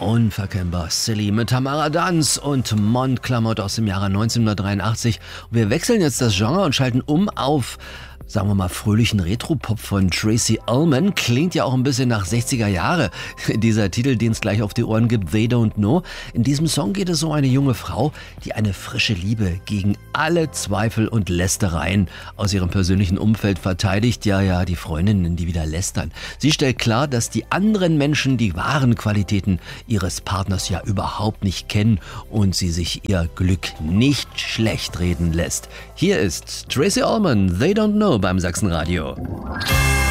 Unverkennbar Silly mit Tamara Danz und Mondklamott aus dem Jahre 1983. Wir wechseln jetzt das Genre und schalten um auf, sagen wir mal, fröhlichen Retro-Pop von Tracey Ullman. Klingt ja auch ein bisschen nach 60er Jahre. Dieser Titel, den es gleich auf die Ohren gibt, They Don't Know. In diesem Song geht es um eine junge Frau, die eine frische Liebe gegen alle Zweifel und Lästereien aus ihrem persönlichen Umfeld verteidigt. Ja, die Freundinnen, die wieder lästern. Sie stellt klar, dass die anderen Menschen die wahren Qualitäten ihres Partners ja überhaupt nicht kennen und sie sich ihr Glück nicht schlecht reden lässt. Hier ist Tracey Ullman, They Don't Know beim Sachsenradio.